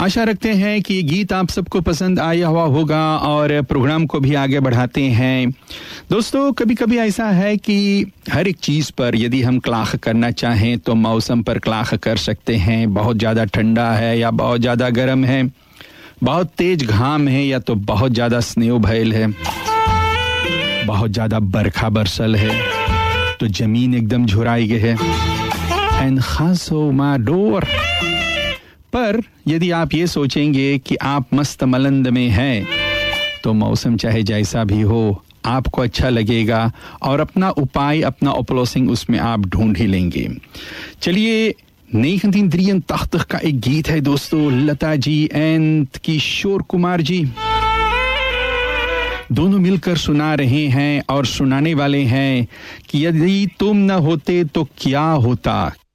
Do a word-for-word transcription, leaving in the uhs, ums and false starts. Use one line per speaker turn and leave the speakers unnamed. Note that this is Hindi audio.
आशा रखते हैं कि ये गीत आप सबको पसंद आया हुआ होगा और प्रोग्राम को भी आगे बढ़ाते हैं। दोस्तों, कभी कभी ऐसा है कि हर एक चीज़ पर यदि हम क्लाख करना चाहें तो मौसम पर क्लाख कर सकते हैं। बहुत ज़्यादा ठंडा है या बहुत ज़्यादा गर्म है, बहुत तेज घाम है या तो बहुत ज़्यादा स्नेह भयल है, बहुत ज़्यादा बरखा बरसल है तो ज़मीन एकदम झुराई गई है। एंड खासो माडोर। पर यदि आप ये सोचेंगे कि आप मस्त मलंद में हैं तो मौसम चाहे जैसा भी हो आपको अच्छा लगेगा और अपना उपाय, अपना ओप्लोसिंग उसमें आप ढूंढ ही लेंगे। चलिए, नेखंतीन द्रियन तख्त का एक गीत है दोस्तों, लता जी एंड किशोर कुमार जी दोनों मिलकर सुना रहे हैं और सुनाने वाले हैं कि यदि तुम न होते तो क्या होता।